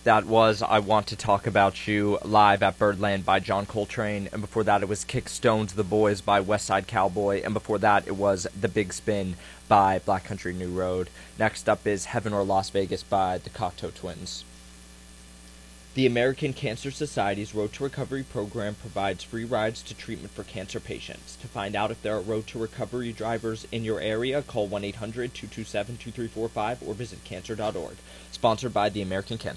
That was I Want to Talk About You live at Birdland by John Coltrane, and before that it was Kick Stones The Boys by West Side Cowboy, and before that it was The Big Spin by Black Country New Road. Next up is Heaven or Las Vegas by the Cocteau Twins. The American Cancer Society's Road to Recovery program provides free rides to treatment for cancer patients. To find out if there are Road to Recovery drivers in your area, call 1-800-227-2345 or visit cancer.org. Sponsored by the American Cancer